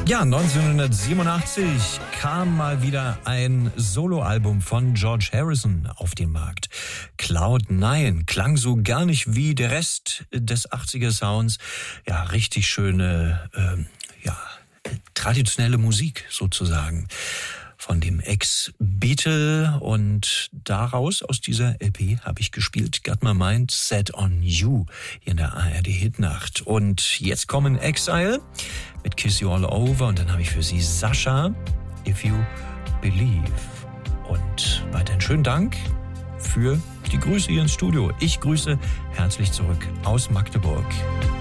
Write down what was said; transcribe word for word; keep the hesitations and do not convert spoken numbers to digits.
Ja, neunzehnhundertsiebenundachtzig kam mal wieder ein Soloalbum von George Harrison auf den Markt. Cloud Nine klang so gar nicht wie der Rest des achtziger Sounds. Ja, richtig schöne, ähm, ja, traditionelle Musik sozusagen von dem Ex-Beatle, und daraus, aus dieser L P, habe ich gespielt Got My Mind Set on You hier in der A R D-Hitnacht. Und jetzt kommen Exile mit Kiss You All Over, und dann habe ich für Sie Sascha, If You Believe. Und weiterhin schönen Dank für die Grüße hier ins Studio. Ich grüße herzlich zurück aus Magdeburg.